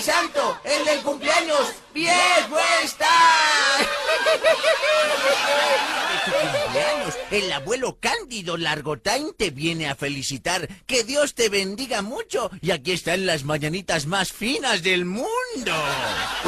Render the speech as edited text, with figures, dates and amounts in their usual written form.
Santo, el del cumpleaños, viejo está. Tu cumpleaños, el abuelo Cándido Largotain te viene a felicitar. Que Dios te bendiga mucho. Y aquí están las mañanitas más finas del mundo.